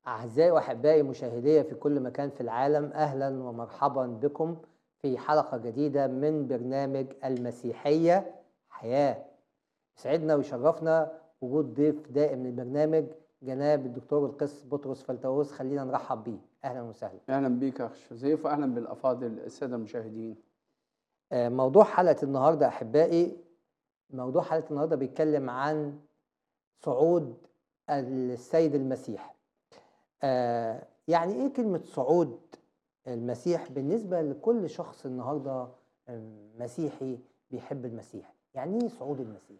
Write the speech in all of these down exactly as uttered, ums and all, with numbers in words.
أعزائي وأحبائي مشاهدي في كل مكان في العالم، أهلا ومرحبا بكم في حلقة جديدة من برنامج المسيحية حياة. يسعدنا ويشرفنا وجود ضيف دائم للبرنامج جناب الدكتور القس بطرس فلتوس. خلينا نرحب بيه، أهلا وسهلا. اهلا بيك يا اخ شريف، واهلا بالافاضل الساده المشاهدين. آه، موضوع حلقة النهاردة أحبائي، موضوع حلقة النهاردة بيتكلم عن صعود السيد المسيح. آه يعني ايه كلمة صعود المسيح بالنسبة لكل شخص النهاردة آه، مسيحي بيحب المسيح؟ يعني ايه صعود المسيح؟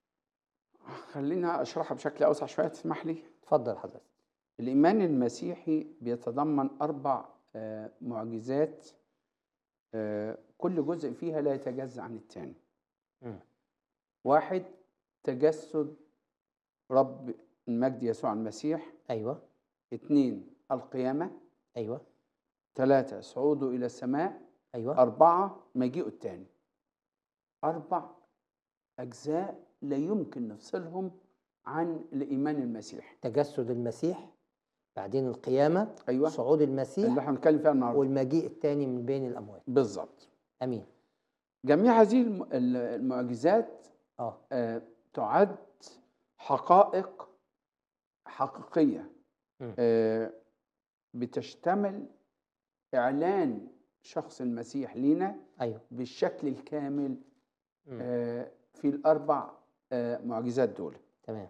خلينا اشرحها بشكل اوسع شويه، تسمح لي. اتفضل حضرتك. الايمان المسيحي بيتضمن اربع آه، معجزات، آه، كل جزء فيها لا يتجزأ عن الثاني. مم. واحد، تجسد رب المجد يسوع المسيح. ايوه. اثنين، القيامه. ايوه. ثلاثه، صعوده الى السماء. ايوه. اربعه، مجيئه الثاني. اربع اجزاء لا يمكن نفصلهم عن الايمان المسيحي. تجسد المسيح، بعدين القيامة، ايوه، صعود اللي المسيح، احنا بنتكلم فيها النهارده والمجيء الثاني من بين الأموات. بالظبط. امين. جميع هذه الم- ال- المعجزات اه. آه، تعد حقائق حقيقية، مم. آه، بتشتمل إعلان شخص المسيح لينا ايوه. بالشكل الكامل مم. آه، في الأربع آه، معجزات دول. تمام.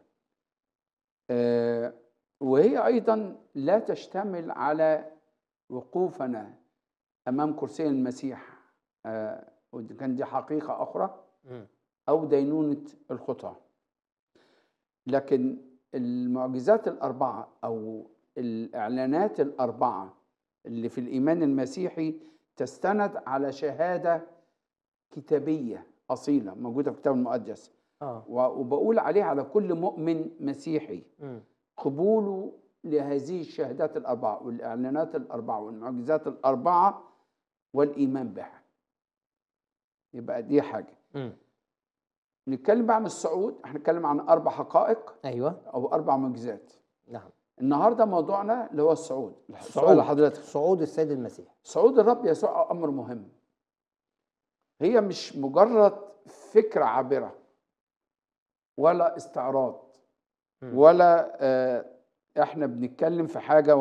آه، وهي أيضا لا تشتمل على وقوفنا أمام كرسي المسيح، آه، ودي كان دي حقيقة أخرى، مم. أو دينونة الخطاة. لكن المعجزات الأربعة أو الإعلانات الأربعة اللي في الإيمان المسيحي تستند على شهادة كتابية أصيلة موجودة في الكتاب المقدس، اه. وبقول عليها على كل مؤمن مسيحي مم. قبوله لهذه الشهادات الأربعة والإعلانات الأربعة والمعجزات الأربعة والإيمان بها. يبقى دي حاجة. مم. نتكلم بقى عن الصعود، احنا نتكلم عن أربع حقائق ايوه. أو أربع معجزات. نعم. النهارده موضوعنا اللي هو الصعود. السؤال صعود لحضرتك، صعود السيد المسيح. صعود الرب يسوع أمر مهم، هي مش مجرد فكرة عابرة ولا استعراض، مم. ولا آه، احنا بنتكلم في حاجة